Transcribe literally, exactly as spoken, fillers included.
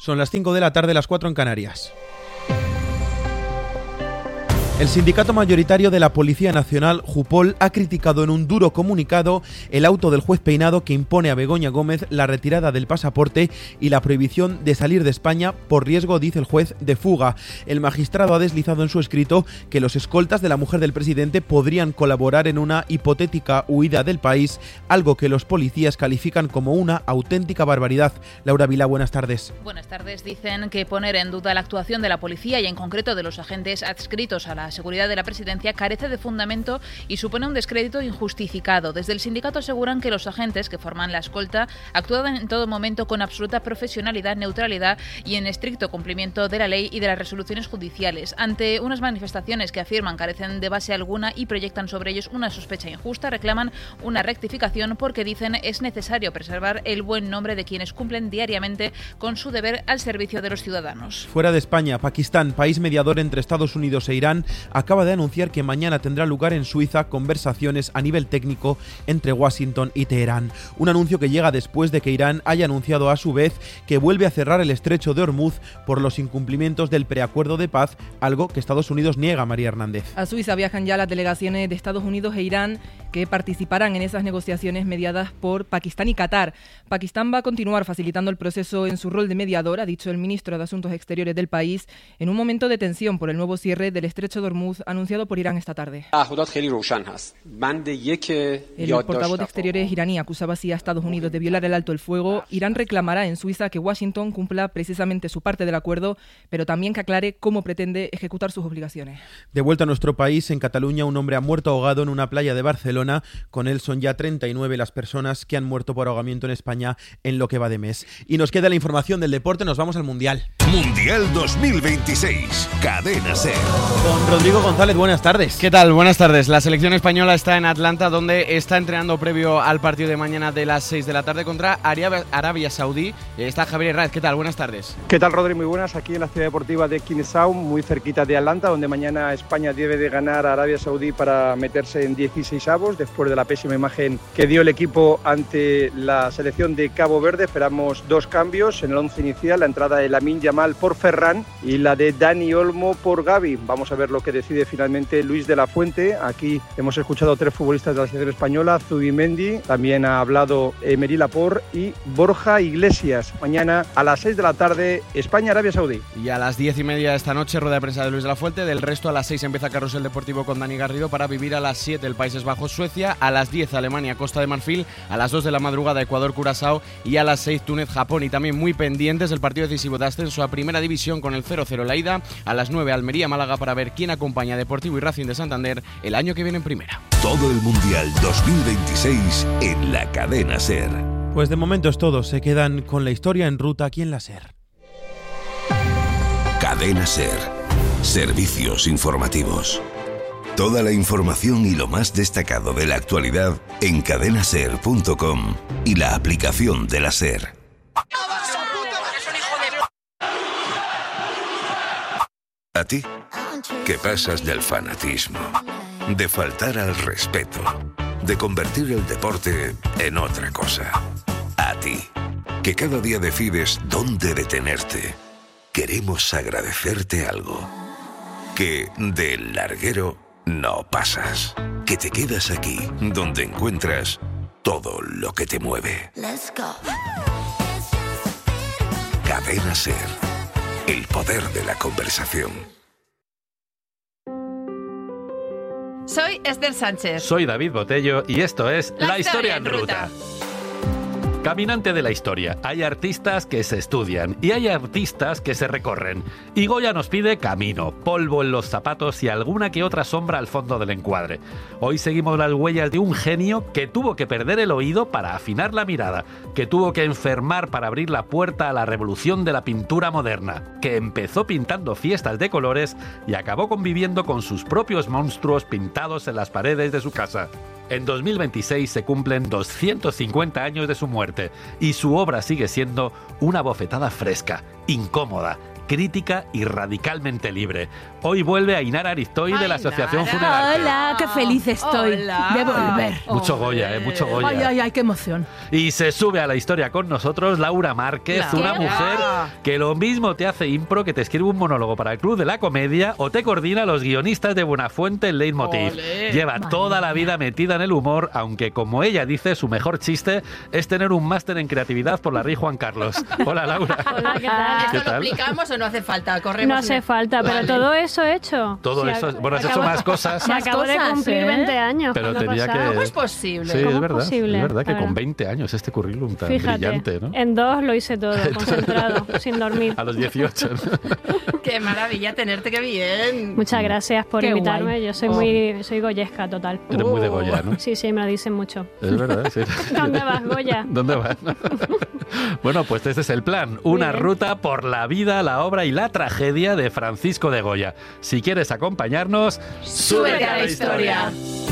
Son las cinco de la tarde, las cuatro en Canarias. El sindicato mayoritario de la Policía Nacional, Jupol, ha criticado en un duro comunicado el auto del juez Peinado que impone a Begoña Gómez la retirada del pasaporte y la prohibición de salir de España por riesgo, dice el juez, de fuga. El magistrado ha deslizado en su escrito que los escoltas de la mujer del presidente podrían colaborar en una hipotética huida del país, algo que los policías califican como una auténtica barbaridad. Laura Vilá, buenas tardes. Buenas tardes. Dicen que poner en duda la actuación de la policía y en concreto de los agentes adscritos a la La seguridad de la presidencia carece de fundamento y supone un descrédito injustificado. Desde el sindicato aseguran que los agentes que forman la escolta actúan en todo momento con absoluta profesionalidad, neutralidad y en estricto cumplimiento de la ley y de las resoluciones judiciales. Ante unas manifestaciones que afirman carecen de base alguna y proyectan sobre ellos una sospecha injusta, reclaman una rectificación porque dicen es necesario preservar el buen nombre de quienes cumplen diariamente con su deber al servicio de los ciudadanos. Fuera de España, Pakistán, país mediador entre Estados Unidos e Irán, acaba de anunciar que mañana tendrá lugar en Suiza conversaciones a nivel técnico entre Washington y Teherán. Un anuncio que llega después de que Irán haya anunciado a su vez que vuelve a cerrar el estrecho de Hormuz por los incumplimientos del preacuerdo de paz, algo que Estados Unidos niega, María Hernández. A Suiza viajan ya las delegaciones de Estados Unidos e Irán que participarán en esas negociaciones mediadas por Pakistán y Qatar. Pakistán va a continuar facilitando el proceso en su rol de mediador, ha dicho el ministro de Asuntos Exteriores del país, en un momento de tensión por el nuevo cierre del estrecho de Hormuz anunciado por Irán esta tarde. El portavoz de Exteriores iraní acusaba así a Estados Unidos de violar el alto el fuego. Irán reclamará en Suiza que Washington cumpla precisamente su parte del acuerdo, pero también que aclare cómo pretende ejecutar sus obligaciones. De vuelta a nuestro país, en Cataluña, un hombre ha muerto ahogado en una playa de Barcelona. Con él son ya treinta y nueve las personas que han muerto por ahogamiento en España en lo que va de mes. Y nos queda la información del deporte, nos vamos al Mundial. Mundial dos mil veintiséis, Cadena SER. Con Rodrigo González, buenas tardes. ¿Qué tal? Buenas tardes. La selección española está en Atlanta, donde está entrenando previo al partido de mañana de las seis de la tarde contra Arabia Saudí. Está Javier Herrera. ¿Qué tal? Buenas tardes. ¿Qué tal, Rodri? Muy buenas. Aquí en la ciudad deportiva de Kinesaw, muy cerquita de Atlanta, donde mañana España debe de ganar a Arabia Saudí para meterse en dieciseisavos, después de la pésima imagen que dio el equipo ante la selección de Cabo Verde. Esperamos dos cambios en el once inicial, la entrada de Lamine Yamal por Ferran y la de Dani Olmo por Gavi. Vamos a ver lo que decide finalmente Luis de la Fuente. Aquí hemos escuchado tres futbolistas de la selección española, Zubimendi, también ha hablado Emery Laporte y Borja Iglesias. Mañana a las seis de la tarde, España-Arabia Saudí. Y a las diez y media esta noche, rueda de prensa de Luis de la Fuente. Del resto, a las seis empieza Carrusel Deportivo con Dani Garrido para vivir a las siete el Países Bajos-Suecia, a las diez Alemania-Costa de Marfil, a las dos de la madrugada Ecuador-Curazao y a las seis Túnez-Japón. Y también muy pendientes el partido decisivo de ascenso a Primera División con el cero cero la ida, a las nueve Almería-Málaga para ver quién acompaña a Deportivo y Racing de Santander el año que viene en Primera. Todo el Mundial dos mil veintiséis en la Cadena SER. Pues de momento es todo, se quedan con la historia en ruta aquí en la SER. Cadena SER. Servicios informativos. Toda la información y lo más destacado de la actualidad en cadena ser punto com y la aplicación de la SER. ¿A ti? ¿Qué pasas del fanatismo? De faltar al respeto, de convertir el deporte en otra cosa. A ti, que cada día decides dónde detenerte. Queremos agradecerte algo. Que del larguero no pasas. Que te quedas aquí, donde encuentras todo lo que te mueve. Let's go. Cadena SER. El poder de la conversación. Soy Esther Sánchez. Soy David Botello y esto es La, La Historia, Historia en Ruta. Ruta. Caminante de la historia, hay artistas que se estudian y hay artistas que se recorren. Y Goya nos pide camino, polvo en los zapatos y alguna que otra sombra al fondo del encuadre. Hoy seguimos las huellas de un genio que tuvo que perder el oído para afinar la mirada, que tuvo que enfermar para abrir la puerta a la revolución de la pintura moderna, que empezó pintando fiestas de colores y acabó conviviendo con sus propios monstruos pintados en las paredes de su casa. En dos mil veintiséis se cumplen doscientos cincuenta años de su muerte y su obra sigue siendo una bofetada fresca, incómoda, crítica y radicalmente libre. Hoy vuelve Ainara Aristoy de la Asociación Funeraria. Hola, qué feliz estoy Hola. de volver. Mucho Goya, eh, mucho Goya. Ay, ay, ay, qué emoción. Y se sube a la historia con nosotros Laura Márquez, Laura. una mujer que lo mismo te hace impro, que te escribe un monólogo para el Club de la Comedia o te coordina a los guionistas de Buenafuente en Leitmotiv. Olé. Lleva Madre toda la mía. vida metida en el humor, aunque como ella dice, su mejor chiste es tener un máster en creatividad por la Rey Juan Carlos. Hola, Laura. Hola, ¿qué tal? ¿Qué ¿Esto lo tal? explicamos o no hace falta? Corremos. No hace falta, pero Vale. todo eso he hecho. Todo Sí, eso, ac- bueno, has hecho acabo- más cosas, Se acabo de cosas, cumplir ¿eh? veinte años. pero ¿cuándo tenía pasado? que... ¿Cómo es posible? Sí, ¿Cómo es es verdad, posible? es verdad que Claro. con veinte años este currículum tan Fíjate, brillante, ¿no? en dos lo hice todo, concentrado, sin dormir. A los dieciocho, ¿no? Qué maravilla tenerte, qué bien. Muchas gracias por Qué invitarme. guay. Yo soy Oh. muy soy goyesca total. Eres muy de Goya, ¿no? Sí, sí, me lo dicen mucho. Es verdad, sí. ¿Dónde vas, Goya? ¿Dónde vas? Bueno, pues este es el plan. Una bien. ruta por la vida, la obra y la tragedia de Francisco de Goya. Si quieres acompañarnos, Súbete a la historia.